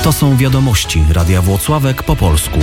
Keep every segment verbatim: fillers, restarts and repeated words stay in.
To są wiadomości Radia Włocławek po polsku.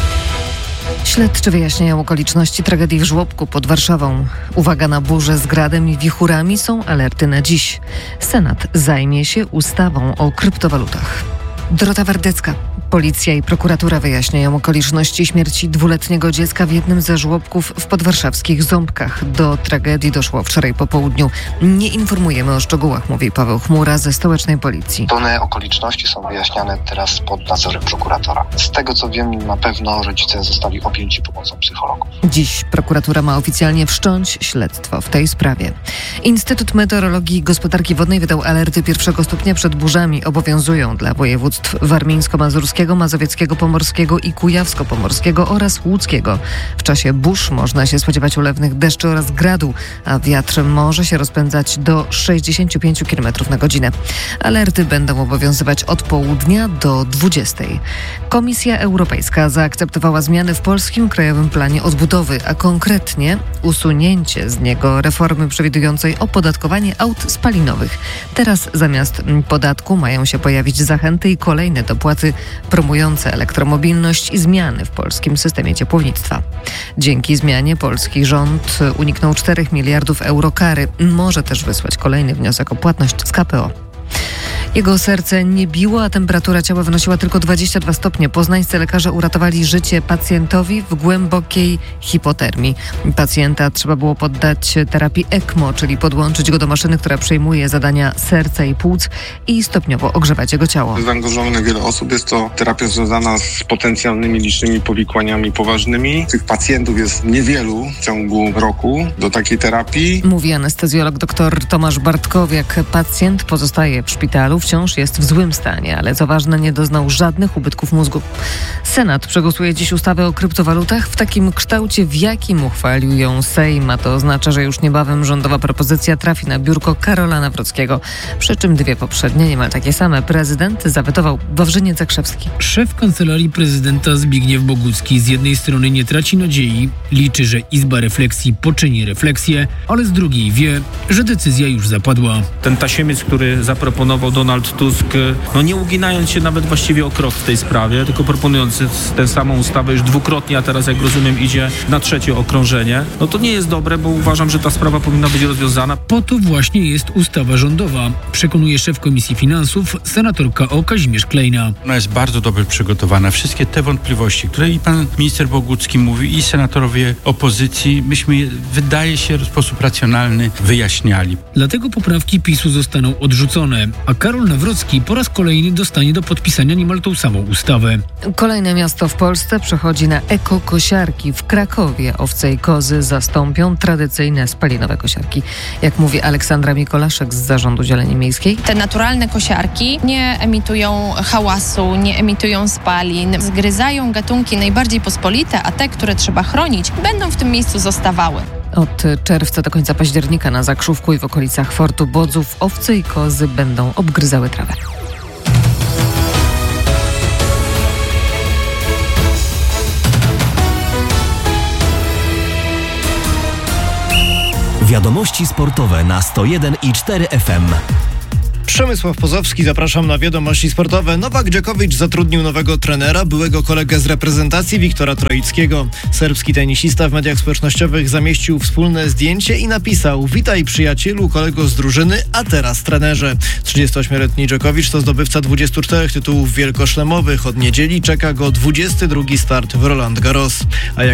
Śledczy wyjaśniają okoliczności tragedii w żłobku pod Warszawą. Uwaga na burze z gradem i wichurami, są alerty na dziś. Senat zajmie się ustawą o kryptowalutach. Dorota Wardecka. Policja i prokuratura wyjaśniają okoliczności śmierci dwuletniego dziecka w jednym ze żłobków w podwarszawskich Ząbkach. Do tragedii doszło wczoraj po południu. Nie informujemy o szczegółach, mówi Paweł Chmura ze stołecznej policji. Pełne okoliczności są wyjaśniane teraz pod nadzorem prokuratora. Z tego co wiem, na pewno rodzice zostali objęci pomocą psychologów. Dziś prokuratura ma oficjalnie wszcząć śledztwo w tej sprawie. Instytut Meteorologii i Gospodarki Wodnej wydał alerty pierwszego stopnia przed burzami. Obowiązują dla województw warmińsko-mazurskiego, mazowieckiego, pomorskiego i kujawsko-pomorskiego oraz łódzkiego. W czasie burz można się spodziewać ulewnych deszczy oraz gradu, a wiatr może się rozpędzać do sześćdziesiąt pięć kilometrów na godzinę. Alerty będą obowiązywać od południa do dwudziestej. Komisja Europejska zaakceptowała zmiany w polskim Krajowym Planie Odbudowy, a konkretnie usunięcie z niego reformy przewidującej opodatkowanie aut spalinowych. Teraz zamiast podatku mają się pojawić zachęty i kolejne dopłaty promujące elektromobilność i zmiany w polskim systemie ciepłownictwa. Dzięki zmianie polski rząd uniknął czterech miliardów euro kary. Może też wysłać kolejny wniosek o płatność z K P O. Jego serce nie biło, a temperatura ciała wynosiła tylko dwadzieścia dwa stopnie. Poznańscy lekarze uratowali życie pacjentowi w głębokiej hipotermii. Pacjenta trzeba było poddać terapii E C M O, czyli podłączyć go do maszyny, która przejmuje zadania serca i płuc i stopniowo ogrzewać jego ciało. Zaangażowanych wiele osób. Jest to terapia związana z potencjalnymi licznymi powikłaniami poważnymi. Tych pacjentów jest niewielu w ciągu roku do takiej terapii. Mówi anestezjolog dr Tomasz Bartkowiak. Pacjent pozostaje w szpitalu, wciąż jest w złym stanie, ale co ważne, nie doznał żadnych ubytków mózgu. Senat przegłosuje dziś ustawę o kryptowalutach w takim kształcie, w jakim uchwalił ją Sejm, a to oznacza, że już niebawem rządowa propozycja trafi na biurko Karola Nawrockiego. Przy czym dwie poprzednie, niemal takie same, prezydent zawetował Wawrzyniec Zakrzewski. Szef Kancelarii Prezydenta Zbigniew Bogucki z jednej strony nie traci nadziei, liczy, że Izba Refleksji poczyni refleksję, ale z drugiej wie, że decyzja już zapadła. Ten tasiemiec, który zaproponował Donald Tusk, no nie uginając się nawet właściwie o krok w tej sprawie, tylko proponując tę samą ustawę już dwukrotnie, a teraz jak rozumiem idzie na trzecie okrążenie, no to nie jest dobre, bo uważam, że ta sprawa powinna być rozwiązana. Po to właśnie jest ustawa rządowa, przekonuje szef Komisji Finansów, senator K O Kazimierz Klejna. Ona jest bardzo dobrze przygotowana. Wszystkie te wątpliwości, które i pan minister Bogucki mówi, i senatorowie opozycji, myśmy je, wydaje się, w sposób racjonalny wyjaśniali. Dlatego poprawki PiSu zostaną odrzucone, a Karol Nawrocki po raz kolejny dostanie do podpisania niemal tą samą ustawę. Kolejne miasto w Polsce przechodzi na ekokosiarki. W Krakowie owce i kozy zastąpią tradycyjne spalinowe kosiarki. Jak mówi Aleksandra Mikolaszek z Zarządu Zieleni Miejskiej. Te naturalne kosiarki nie emitują hałasu, nie emitują spalin, zgryzają gatunki najbardziej pospolite, a te, które trzeba chronić, będą w tym miejscu zostawały. Od czerwca do końca października na Zakrzówku i w okolicach Fortu Bodzów owce i kozy będą obgryzały trawę. Wiadomości sportowe na sto jeden i cztery F M. Przemysław Pozowski, zapraszam na wiadomości sportowe. Nowak Dżokowicz zatrudnił nowego trenera, byłego kolegę z reprezentacji Wiktora Troickiego. Serbski tenisista w mediach społecznościowych zamieścił wspólne zdjęcie i napisał: witaj przyjacielu, kolego z drużyny, a teraz trenerze. trzydziestoośmioletni Dżokowicz to zdobywca dwudziestu czterech tytułów wielkoszlemowych. Od niedzieli czeka go dwudziesty drugi start w Roland Garros. A jak